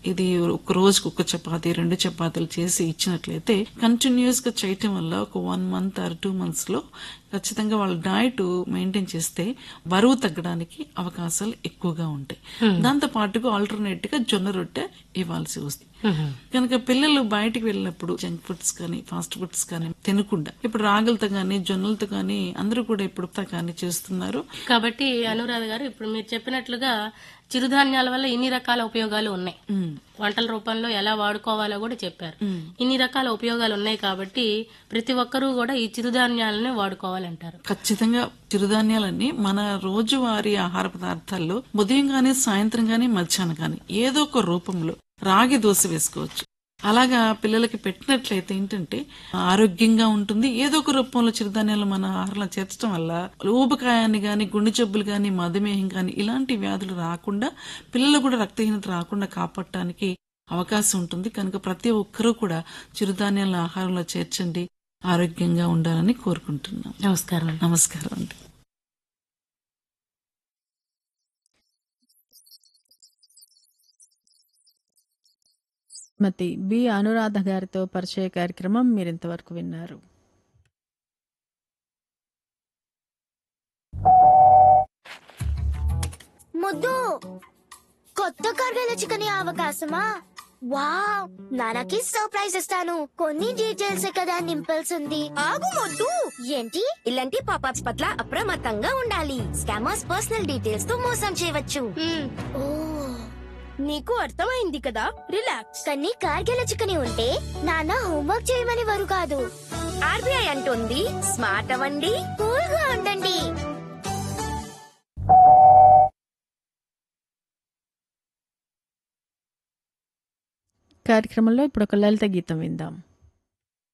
ఇది ఒక రోజుకి ఒక చపాతీ 2 చపాతీలు చేసి ఇచ్చినట్లయితే కంటిన్యూస్ గా చేయటం వల్ల ఒక 1 మంత్ ఆర్ 2 మంత్స్ లో ఖచ్చితంగా వాళ్ళ డైట్ మెయింటైన్ చేస్తే బరువు తగ్గడానికి అవకాశాలు ఎక్కువగా ఉంటాయి. దాంతో పాటుగా ఆల్టర్నేట్ గా జొన్న రొట్టె ఇవ్వాల్సి వస్తుంది. కనుక పిల్లలు బయటికి వెళ్ళినప్పుడు జంక్ ఫుడ్స్ కానీ ఫాస్ట్ ఫుడ్స్ కానీ తినకుండా ఇప్పుడు రాగులతో గానీ జొన్నలతో గానీ అందరూ కూడా ఇప్పుడు కానీ చేస్తున్నారు. కాబట్టి అనురాధ గారు ఇప్పుడు మీరు చెప్పినట్లుగా చిరుధాన్యాల వల్ల ఇన్ని రకాల ఉపయోగాలు ఉన్నాయి. వంటల రూపంలో ఎలా వాడుకోవాలో కూడా చెప్పారు. ఇన్ని రకాల ఉపయోగాలు ఉన్నాయి కాబట్టి ప్రతి ఒక్కరూ కూడా ఈ చిరుధాన్యాలని వాడుకోవాలంటారు. ఖచ్చితంగా చిరుధాన్యాలన్నీ మన రోజువారీ ఆహార పదార్థాల్లో ఉదయం గానీ సాయంత్రం గానీ మధ్యాహ్నం గానీ ఏదో ఒక రూపంలో రాగి దోశ వేసుకోవచ్చు. అలాగా పిల్లలకి పెట్టినట్లయితే ఏంటంటే ఆరోగ్యంగా ఉంటుంది. ఏదో ఒక రూపంలో చిరుధాన్యాలు మన ఆహారంలో చేర్చడం వల్ల ఊబకాయాన్ని గాని గుండె జబ్బులు గాని మధుమేహం గాని ఇలాంటి వ్యాధులు రాకుండా పిల్లలు కూడా రక్తహీనత రాకుండా కాపాడటానికి అవకాశం ఉంటుంది. కనుక ప్రతి ఒక్కరూ కూడా చిరుధాన్యాలను ఆహారంలో చేర్చండి, ఆరోగ్యంగా ఉండాలని కోరుకుంటున్నాం. నమస్కారం. నమస్కారం అండి. శ్రీమతి బి అనురాధ గారితో పరిచయ కార్యక్రమం మీరింతవరకు విన్నారు. ముద్దు కొత్త కర్రీల చికెన్ అవకాశమా? వావ్, నాన్నకి సర్ప్రైజ్ ఇస్తాను. కొన్ని డీటెయిల్స్ కదా నింపాల్సింది. ఆగు మొద్దు. ఏంటి? ఇలాంటి పాపాప్స్ పట్ల అప్రమత్తంగా ఉండాలి. స్కామర్స్ పర్సనల్ డీటెయిల్స్ తో మోసం చేయవచ్చు. ఓ, నీకు అర్థమైంది కదా, రిలాక్స్. కానీ కార్గిల చికెన్ ఉంటే నాన్న హోంవర్క్ చేయమని వారు కాదు. ఆర్బీఐ అంటుంది స్మార్ట్ అవ్వండి, కూల్ గా ఉండండి. కార్యక్రమంలో ఇప్పుడు ఒక లలిత గీతం విందాం.